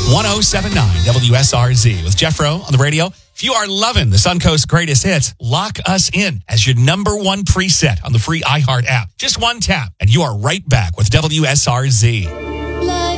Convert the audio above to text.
1079 WSRZ with Jeffro on the radio. If you are loving the Suncoast Greatest Hits, lock us in as your number one preset on the free iHeart app. Just one tap, and you are right back with WSRZ.